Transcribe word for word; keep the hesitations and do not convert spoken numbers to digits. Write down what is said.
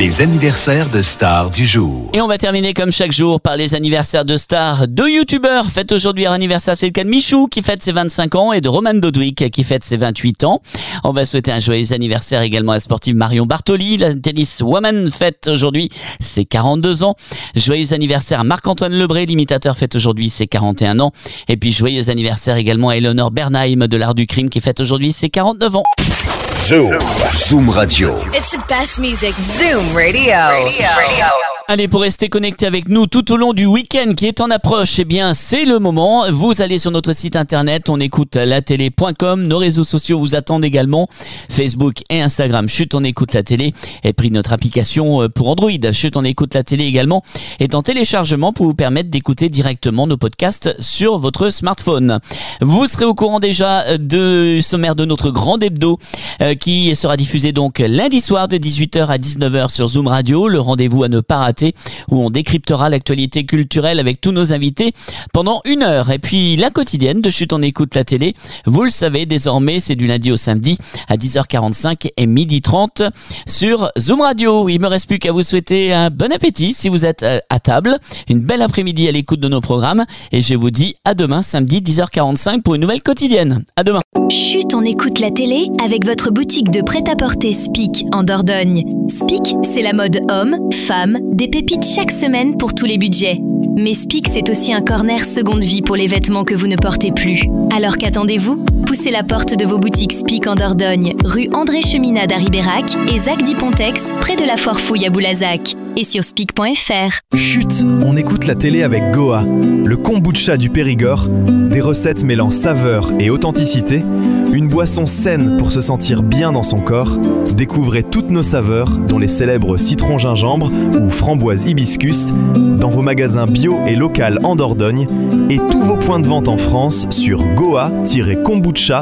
Les anniversaires de stars du jour. Et on va terminer comme chaque jour par les anniversaires de stars. Deux youtubeurs fêtent aujourd'hui leur anniversaire. C'est le cas de Michou qui fête ses vingt-cinq ans et de Roman Dodwick qui fête ses vingt-huit ans. On va souhaiter un joyeux anniversaire également à la sportive Marion Bartoli. La tenniswoman fête aujourd'hui ses quarante-deux ans. Joyeux anniversaire à Marc-Antoine Lebré, l'imitateur, fête aujourd'hui ses quarante et un ans. Et puis joyeux anniversaire également à Eleanor Bernheim de l'Art du Crime qui fête aujourd'hui ses quarante-neuf ans. Zoom. Zoom Radio. It's the best music. Zoom Radio. Radio. Radio. Allez, pour rester connecté avec nous tout au long du week-end qui est en approche, eh bien, c'est le moment. Vous allez sur notre site internet, on écoute la télé point com. Nos réseaux sociaux vous attendent également. Facebook et Instagram, Chut, on écoute la télé. Et puis notre application pour Android, Chut, on écoute la télé également, est en téléchargement pour vous permettre d'écouter directement nos podcasts sur votre smartphone. Vous serez au courant déjà du sommaire de notre grand hebdo euh, qui sera diffusé donc lundi soir de dix-huit heures à dix-neuf heures sur Zoom Radio. Le rendez-vous à ne pas rater, où on décryptera l'actualité culturelle avec tous nos invités pendant une heure. Et puis la quotidienne de Chut, on écoute la télé, vous le savez désormais, c'est du lundi au samedi à dix heures quarante-cinq et midi trente sur Zoom Radio. Il me reste plus qu'à vous souhaiter un bon appétit si vous êtes à table, une belle après-midi à l'écoute de nos programmes, et je vous dis à demain samedi dix heures quarante-cinq pour une nouvelle quotidienne. À demain. Chut, on écoute la télé avec votre boutique de prêt-à-porter Spic en Dordogne. Spic, c'est la mode homme, femme, des pépites chaque semaine pour tous les budgets. Mais Spic, c'est aussi un corner seconde vie pour les vêtements que vous ne portez plus. Alors qu'attendez-vous ? Poussez la porte de vos boutiques Spic en Dordogne, rue André Cheminade à Ribérac et Zac d'Ipontex, près de la Foire Fouille à Boulazac. Et sur spic point f r. Chut, on écoute la télé avec Goa, le kombucha du Périgord, des recettes mêlant saveur et authenticité, une boisson saine pour se sentir bien dans son corps. Découvrez toutes nos saveurs, dont les célèbres citron gingembre ou framboise hibiscus, dans vos magasins bio et local en Dordogne et tous vos points de vente en France sur goa tiret kombucha